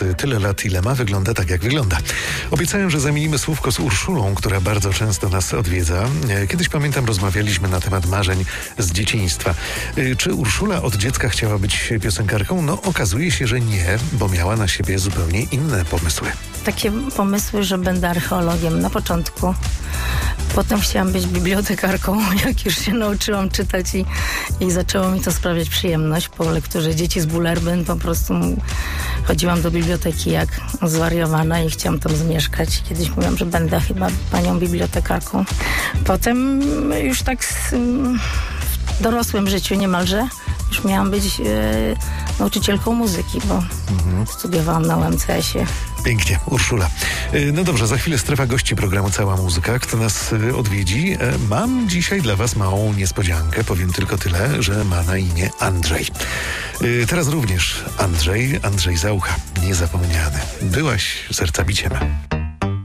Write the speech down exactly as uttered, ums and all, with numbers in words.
przez tyle lat, ile ma, wygląda tak, jak wygląda. Obiecałem, że zamienimy słówko z Urszulą, która bardzo często nas odwiedza. Kiedyś, pamiętam, rozmawialiśmy na temat marzeń z dzieciństwa. Czy Urszula od dziecka chciała być piosenkarką? No, okazuje się, że nie, bo miała na siebie zupełnie inne pomysły. Takie pomysły, że będę archeologiem na początku. Potem chciałam być bibliotekarką, jak już się nauczyłam czytać i, i zaczęło mi to sprawiać przyjemność. Po lekturze Dzieci z Bullerbyn po prostu chodziłam do biblioteki jak zwariowana i chciałam tam zmieszkać. Kiedyś mówiłam, że będę chyba panią bibliotekarką. Potem już tak z, w dorosłym życiu niemalże już miałam być e, nauczycielką muzyki, bo mhm. studiowałam na U M C S ie. Pięknie, Urszula. No dobrze, za chwilę strefa gości programu Cała Muzyka. Kto nas odwiedzi? Mam dzisiaj dla was małą niespodziankę. Powiem tylko tyle, że ma na imię Andrzej. Teraz również Andrzej, Andrzej Zaucha, niezapomniany. Byłaś serca biciem.